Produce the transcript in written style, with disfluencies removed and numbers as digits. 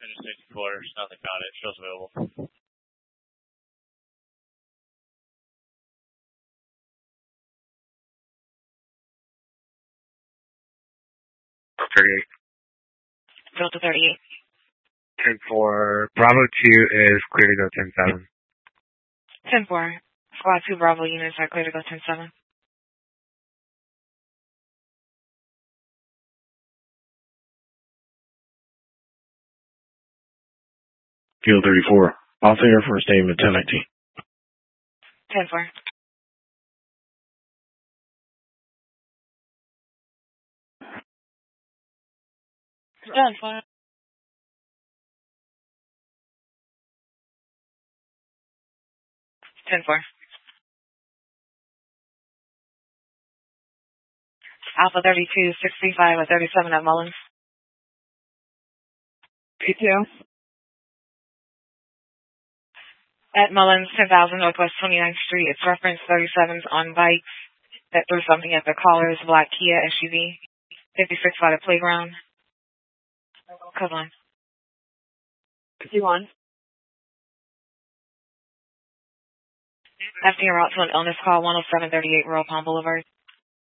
Interstate Quarters, nothing found. It shows available. 38. Delta 38. 10-4. Bravo 2 is clear to go 10-7. 10-4. Squad 2 Bravo units are clear to go 10-7. Kilo 34. Off air for a statement 1019. 10-4. Done, 4. Alpha 32, 65 at 37 at Mullins. P2. At Mullins, 10,000 Northwest 29th Street. It's reference 37's on bikes that threw something at the caller's black Kia SUV. 56 by the playground. Code line. 51. After your route to an illness call, 10738 Royal Palm Boulevard.